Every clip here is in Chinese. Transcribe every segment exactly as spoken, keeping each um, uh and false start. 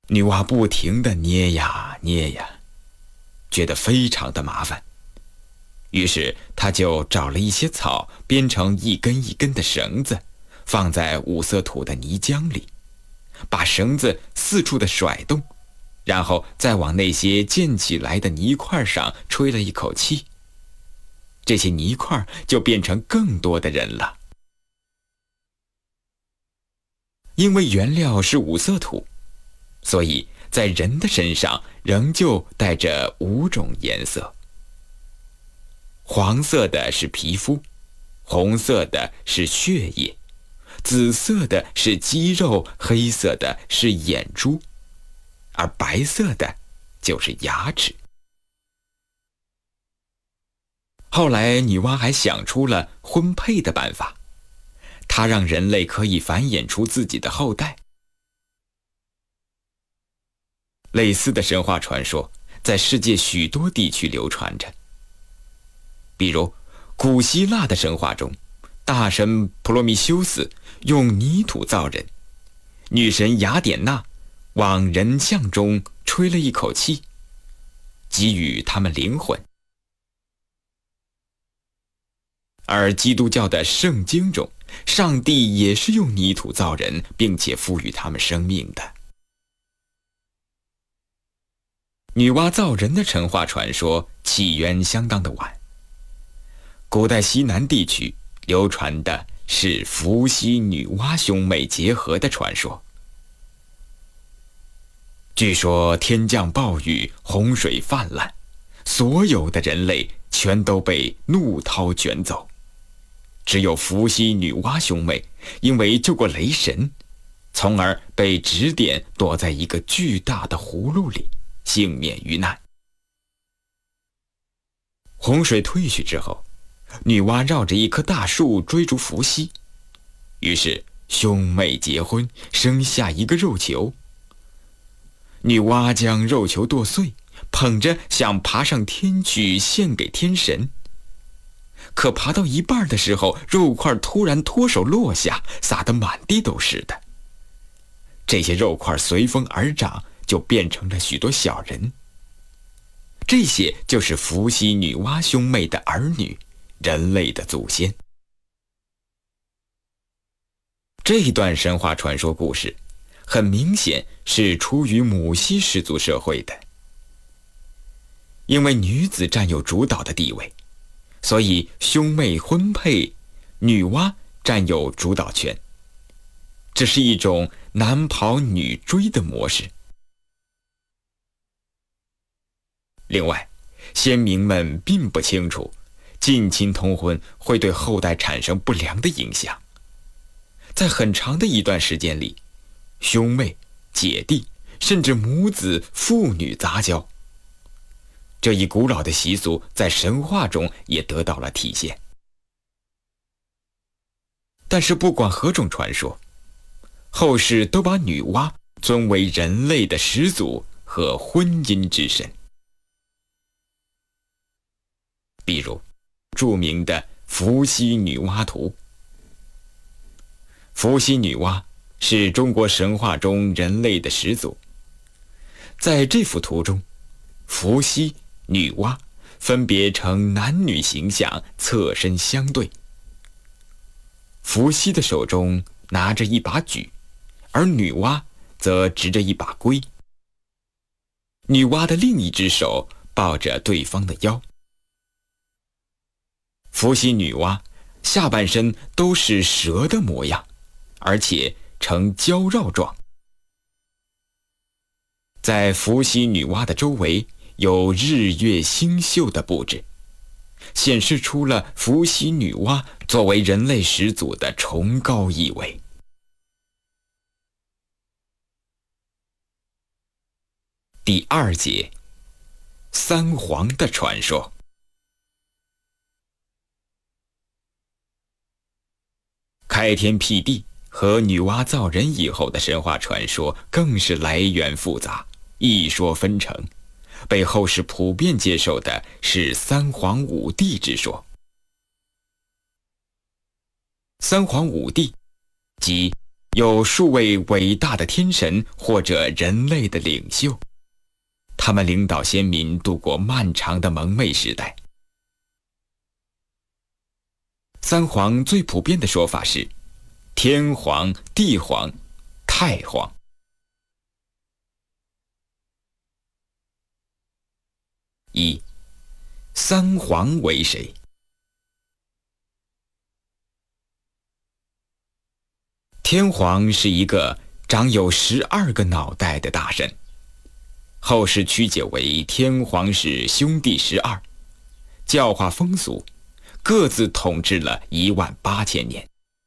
女娲不停地捏呀捏呀，觉得非常的麻烦，于是她就找了一些草，编成一根一根的绳子，放在五色土的泥浆里，把绳子四处的甩动，然后再往那些溅起来的泥块上吹了一口气，这些泥块就变成更多的人了。因为原料是五色土，所以在人的身上仍旧带着五种颜色。黄色的是皮肤，红色的是血液，紫色的是肌肉，黑色的是眼珠，而白色的就是牙齿。后来女娲还想出了婚配的办法，她让人类可以繁衍出自己的后代。类似的神话传说在世界许多地区流传着。比如古希腊的神话中，大神普罗米修斯用泥土造人，女神雅典娜往人像中吹了一口气，给予他们灵魂。而基督教的圣经中，上帝也是用泥土造人，并且赋予他们生命的。女娲造人的神话传说起源相当的晚，古代西南地区流传的是伏羲女娲兄妹结合的传说。据说天降暴雨，洪水泛滥，所有的人类全都被怒涛卷走，只有伏羲女娲兄妹因为救过雷神，从而被指点躲在一个巨大的葫芦里，幸免于难。洪水退去之后，女娲绕着一棵大树追逐伏羲，于是兄妹结婚，生下一个肉球。女娲将肉球剁碎，捧着想爬上天去献给天神。可爬到一半的时候，肉块突然脱手落下，撒得满地都是的。这些肉块随风而长，就变成了许多小人。这些就是伏羲女娲兄妹的儿女，人类的祖先。这一段神话传说故事很明显是出于母系氏族社会的。因为女子占有主导的地位，所以兄妹婚配，女娲占有主导权。这是一种男跑女追的模式。另外，先民们并不清楚近亲通婚会对后代产生不良的影响。在很长的一段时间里，兄妹、姐弟，甚至母子、父女杂交，这一古老的习俗在神话中也得到了体现。但是不管何种传说，后世都把女娲尊为人类的始祖和婚姻之神。比如著名的伏羲女娲图。伏羲女娲是中国神话中人类的始祖。在这幅图中，伏羲、女娲分别呈男女形象，侧身相对。伏羲的手中拿着一把矩，而女娲则执着一把圭。女娲的另一只手抱着对方的腰。伏羲女娲下半身都是蛇的模样，而且呈交绕状。在伏羲女娲的周围有日月星宿的布置，显示出了伏羲女娲作为人类始祖的崇高意味。第二节，三皇的传说。开天辟地和女娲造人以后的神话传说更是来源复杂，一说纷呈。被后世普遍接受的是三皇五帝之说。三皇五帝即有数位伟大的天神或者人类的领袖，他们领导先民度过漫长的蒙昧时代。三皇最普遍的说法是天皇、地皇、太皇。一，三皇为谁？天皇是一个长有十二个脑袋的大神，后世曲解为天皇是兄弟十二，教化风俗，各自统治了一万八千年。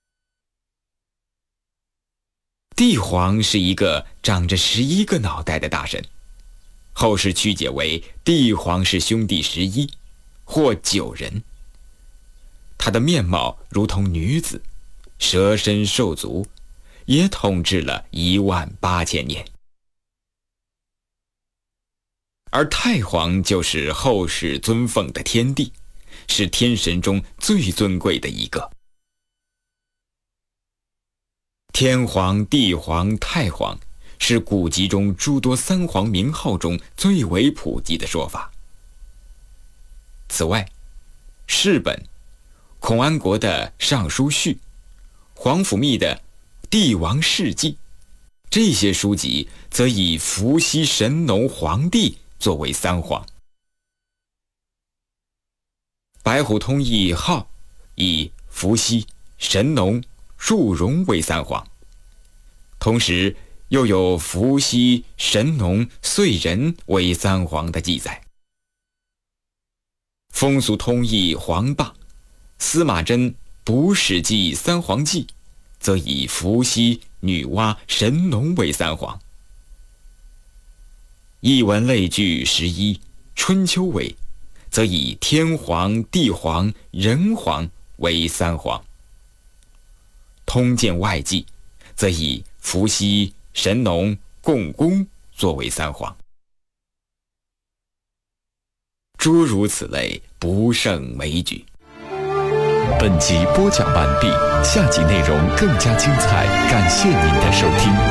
帝皇是一个长着十一个脑袋的大神，后世曲解为帝皇是兄弟十一，或九人。他的面貌如同女子，蛇身兽足，也统治了一万八千年。而太皇就是后世尊奉的天帝，是天神中最尊贵的一个。天皇、地皇、太皇是古籍中诸多三皇名号中最为普及的说法。此外，释本、孔安国的《尚书序》、皇甫谧的《帝王世纪》，这些书籍则以伏羲、神农、黄帝作为三皇。白虎通义号以伏羲、神农、祝融为三皇，同时又有伏羲、神农、燧人为三皇的记载。风俗通义黄霸、司马真《补史记三皇记》则以伏羲、女娲、神农为三皇。艺文类聚十一春秋为，则以天皇、地皇、人皇为三皇。通鉴外记则以伏羲、神农、共工作为三皇。诸如此类，不胜枚举。 本集播讲完毕，下集内容更加精彩，感谢您的收听。